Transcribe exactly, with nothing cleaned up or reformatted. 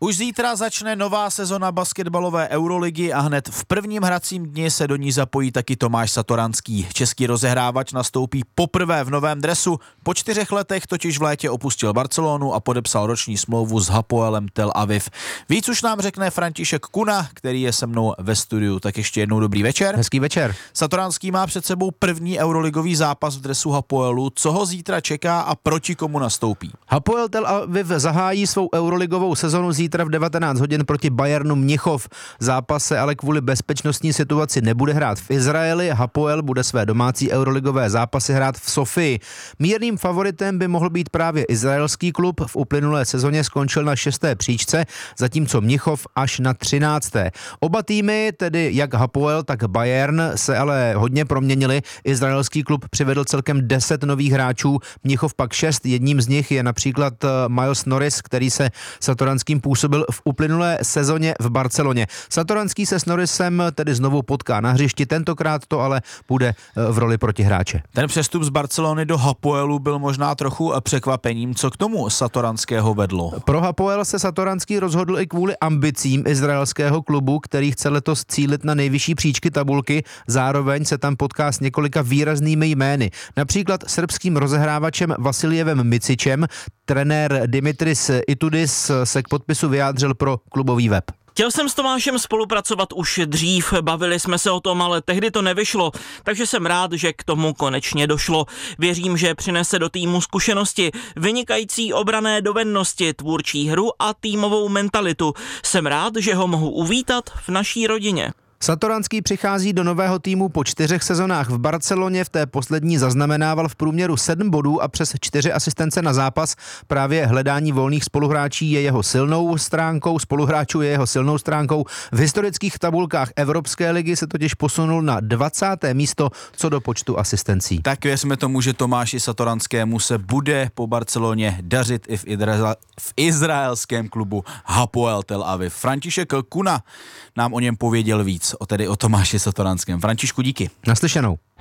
Už zítra začne nová sezona basketbalové Euroligy a hned v prvním hracím dni se do ní zapojí taky Tomáš Satoranský. Český rozehrávač nastoupí poprvé v novém dresu. Po čtyřech letech totiž v létě opustil Barcelonu a podepsal roční smlouvu s Hapoelem Tel Aviv. Víc už nám řekne František Kuna, který je se mnou ve studiu. Tak ještě jednou dobrý večer. Hezký večer. Satoranský má před sebou první euroligový zápas v dresu Hapoelu. Co ho zítra čeká a proti komu nastoupí? Hapoel Tel Aviv zahájí svou euroligovou sezonu zítra v devatenáct hodin proti Bayernu Mnichov. Zápas se ale kvůli bezpečnostní situaci nebude hrát v Izraeli. Hapoel bude své domácí euroligové zápasy hrát v Sofii. Mírným favoritem by mohl být právě izraelský klub. V uplynulé sezóně skončil na šesté příčce, zatímco Mnichov až na třinácté. Oba týmy, tedy jak Hapoel, tak Bayern, se ale hodně proměnili. Izraelský klub přivedl celkem deset nových hráčů, Mnichov pak šest. Jedním z nich je například Miles Norris, který se Satoranským působil v uplynulé sezóně v Barceloně. Satoranský se s Norrisem tedy znovu potká na hřišti, tentokrát to ale bude v roli protihráče. Ten přestup z Barcelony do Hapoelu byl možná trochu překvapením. Co k tomu Satoranského vedlo? Pro Hapoel se Satoranský rozhodl i kvůli ambicím izraelského klubu, který chce letos cílit na nejvyšší příčky tabulky. Zároveň se tam potká s několika výraznými jmény. Například srbským rozehrávačem Vasiljevem Micičem. Trenér Dimitris Itudis se k podpisu vyjádřil pro klubový web. Chtěl jsem s Tomášem spolupracovat už dřív, bavili jsme se o tom, ale tehdy to nevyšlo, takže jsem rád, že k tomu konečně došlo. Věřím, že přinese do týmu zkušenosti, vynikající obranné dovednosti, tvůrčí hru a týmovou mentalitu. Jsem rád, že ho mohu uvítat v naší rodině. Satoranský přichází do nového týmu po čtyřech sezonách v Barceloně, v té poslední zaznamenával v průměru sedm bodů a přes čtyři asistence na zápas. Právě hledání volných spoluhráčí je jeho silnou stránkou, spoluhráčů je jeho silnou stránkou. V historických tabulkách Evropské ligy se totiž posunul na dvacáté místo co do počtu asistencí. Tak věřme tomu, že Tomáši Satoranskému se bude po Barceloně dařit i v, Idra- v izraelském klubu Hapoel Tel Aviv. František Kuna nám o něm pověděl víc, o tedy o Tomáši Satoranském. Františku, díky. Naslyšenou.